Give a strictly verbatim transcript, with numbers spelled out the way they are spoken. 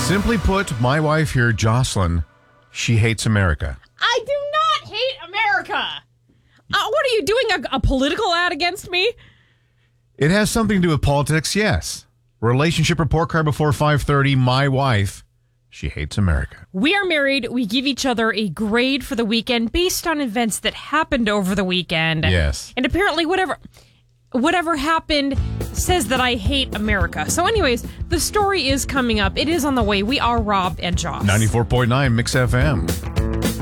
Simply put, my wife here, Jocelyn, she hates America. I do not hate America. Uh, what are you doing, a, a political ad against me? It has something to do with politics, yes. Relationship report card before five thirty, my wife, she hates America. We are married. We give each other a grade for the weekend based on events that happened over the weekend. Yes. And apparently whatever whatever happened says that I hate America. So anyways, the story is coming up. It is on the way. We are Rob and Joss. ninety-four point nine Mix F M.